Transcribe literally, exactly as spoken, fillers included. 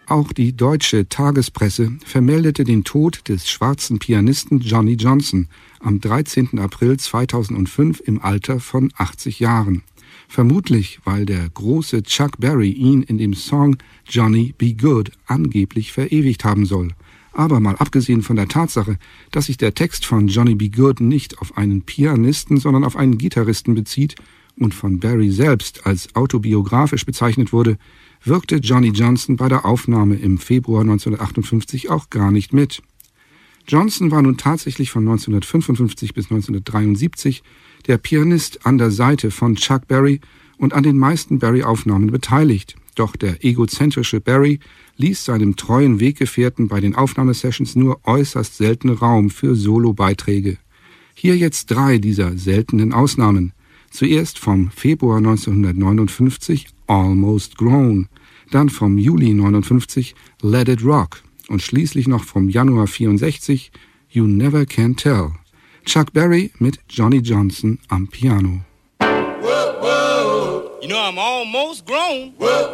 Auch die deutsche Tagespresse vermeldete den Tod des schwarzen Pianisten Johnny Johnson am dreizehnten April zweitausendfünf im Alter von achtzig Jahren. Vermutlich, weil der große Chuck Berry ihn in dem Song Johnny Be Good angeblich verewigt haben soll. Aber mal abgesehen von der Tatsache, dass sich der Text von Johnny Be Good nicht auf einen Pianisten, sondern auf einen Gitarristen bezieht und von Berry selbst als autobiografisch bezeichnet wurde, wirkte Johnny Johnson bei der Aufnahme im Februar neunzehnhundertachtundfünfzig auch gar nicht mit. Johnson war nun tatsächlich von neunzehnhundertfünfundfünfzig bis neunzehnhundertdreiundsiebzig der Pianist an der Seite von Chuck Berry und an den meisten Berry-Aufnahmen beteiligt. Doch der egozentrische Berry ließ seinem treuen Weggefährten bei den Aufnahmesessions nur äußerst selten Raum für Solo-Beiträge. Hier jetzt drei dieser seltenen Ausnahmen. Zuerst vom Februar neunzehnhundertneunundfünfzig Almost Grown, dann vom Juli neunundfünfzig Let It Rock und schließlich noch vom Januar vierundsechzig You Never Can Tell. Chuck Berry mit Johnny Johnson am Piano. Whoa, whoa. You know I'm almost grown. Whoa.